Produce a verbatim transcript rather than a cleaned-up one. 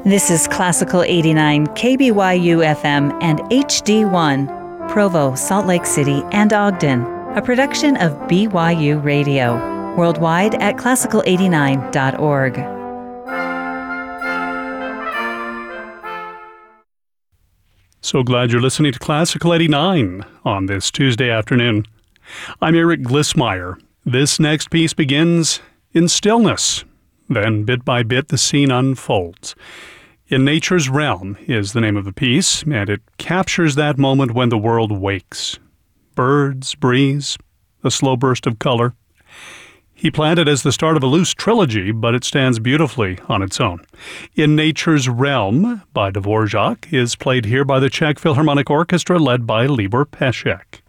This is Classical eighty-nine K B Y U F M and H D one, Provo, Salt Lake City, and Ogden, a production of B Y U Radio, worldwide at classical eighty-nine dot org. So glad you're listening to Classical eighty-nine on this Tuesday afternoon. I'm Eric Glissmeyer. This next piece begins in stillness. Then, bit by bit, the scene unfolds. In Nature's Realm is the name of the piece, and it captures that moment when the world wakes. Birds, breeze, a slow burst of color. He planned it as the start of a loose trilogy, but it stands beautifully on its own. In Nature's Realm by Dvorak is played here by the Czech Philharmonic Orchestra led by Libor Pesek.